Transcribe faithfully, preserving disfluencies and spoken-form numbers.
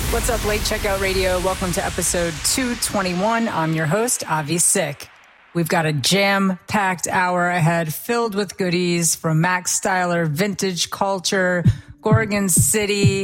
What's up, Late Checkout Radio? Welcome to episode two twenty-one. I'm your host, Avi Sick. We've got a jam-packed hour ahead filled with goodies from Max Styler, vintage culture, Gorgon City,